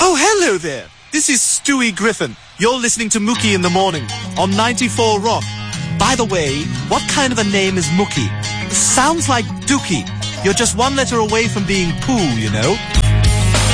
Oh, hello there. This is Stewie Griffin. You're listening to Mookie in the Morning on 94 Rock. By the way, what kind of a name is Mookie? Sounds like Dookie. You're just one letter away from being cool, you know.